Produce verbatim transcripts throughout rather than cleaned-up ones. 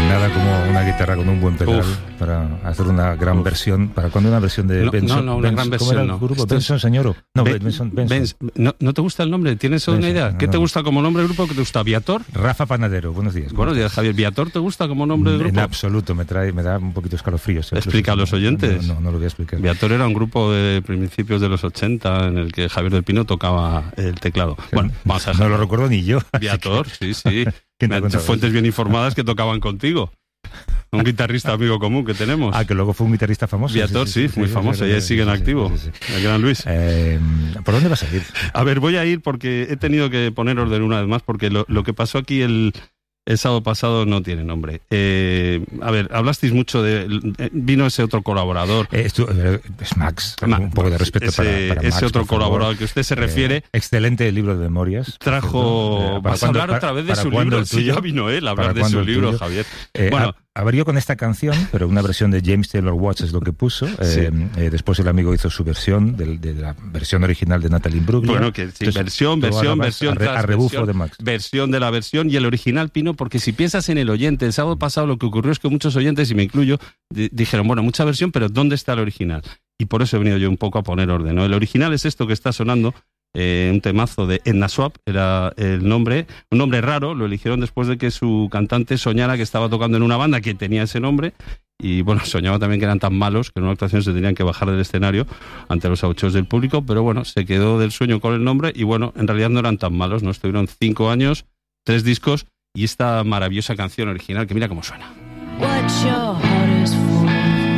Nada como una guitarra con un buen pedal. Uf. Para hacer una gran Uf. versión. ¿Para cuándo una versión de no, Benson? No, no, una Benson, gran versión. ¿Cómo era el no. grupo? Esto Benson, es... señor. No, Be- Benson. Benson. Benson. ¿No, ¿No te gusta el nombre? ¿Tienes una Benson, idea? ¿Qué no, te no. gusta como nombre de grupo? ¿Qué te gusta? ¿Viator? Rafa Panadero, buenos días. Buenos días, Javier. ¿Viator te gusta como nombre de grupo? En absoluto, me trae, me da un poquito escalofríos. Explica a los oyentes. No, no, no lo voy a explicar. Viator era un grupo de principios de los ochenta en el que Javier del Pino tocaba el teclado. Bueno, vamos a dejar. No lo recuerdo ni yo. Viator, sí, sí. Fuentes bien informadas que tocaban contigo. Un guitarrista amigo común que tenemos. Ah, que luego fue un guitarrista famoso. Viator, sí, sí, sí, sí muy sí, famoso, sí, sí, y sigue en sí, activo. Sí, sí, sí. El gran Luis. Eh, ¿Por dónde vas a ir? A ver, voy a ir porque he tenido que poner orden una vez más, porque lo, lo que pasó aquí el, el sábado pasado no tiene nombre. Eh, a ver, hablasteis mucho de... Vino ese otro colaborador. Eh, esto, eh, es Max, Ma, un poco de respeto ese, para, para Max. Ese otro colaborador que usted se refiere. Eh, excelente libro de memorias. Trajo... Eh, ¿Vas a hablar otra vez de su libro? Sí, ya vino él a hablar de su libro, tuyo? Javier. Eh, bueno... A, abrió con esta canción, pero una versión de James Taylor Watts es lo que puso. Sí. Eh, eh, después el amigo hizo su versión, de, de la versión original de Natalie Imbruglia. Bueno, que sí, Entonces, versión, versión, versión, a, re, a rebufo de Max. Versión de la versión y el original, Pino, porque si piensas en el oyente, el sábado pasado lo que ocurrió es que muchos oyentes, y me incluyo, di, dijeron, bueno, mucha versión, pero ¿dónde está el original? Y por eso he venido yo un poco a poner orden, ¿no? El original es esto que está sonando, Eh, un temazo de Edna Swap, era el nombre, un nombre raro, lo eligieron después de que su cantante soñara que estaba tocando en una banda que tenía ese nombre, y bueno, soñaba también que eran tan malos que en una actuación se tenían que bajar del escenario ante los abucheos del público, pero bueno, se quedó del sueño con el nombre, y bueno, en realidad no eran tan malos, ¿no? Estuvieron cinco años, tres discos, y esta maravillosa canción original, que mira cómo suena. What's your heart is full?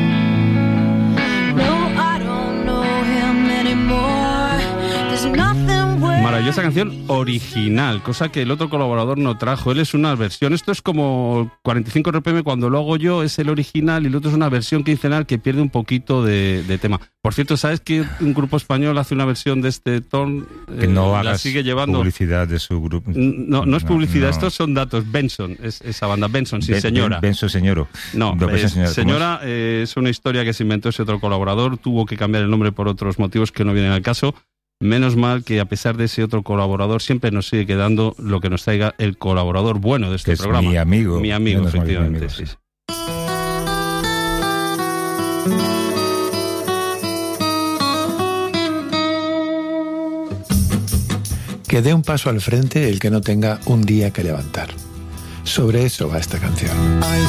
No, I don't know him anymore. Maravillosa canción original, cosa que el otro colaborador no trajo. Él es una versión. Esto es como cuarenta y cinco R P M cuando lo hago yo, es el original, y el otro es una versión quincenal que pierde un poquito de, de tema. Por cierto, ¿sabes que un grupo español hace una versión de este ton? Que no eh, hagas la sigue llevando. Publicidad de su grupo. No, no es publicidad, no, no. Estos son datos. Benson, es esa banda. Benson, sí, ben, señora. Ben, Benson, señoro. No, no es, señora, señora eh, es una historia que se inventó ese otro colaborador. Tuvo que cambiar el nombre por otros motivos que no vienen al caso. Menos mal que a pesar de ese otro colaborador siempre nos sigue quedando lo que nos traiga el colaborador bueno de este que programa. Es mi amigo. Mi amigo, efectivamente. Mi amigo, sí. Sí. Que dé un paso al frente el que no tenga un día que levantar. Sobre eso va esta canción.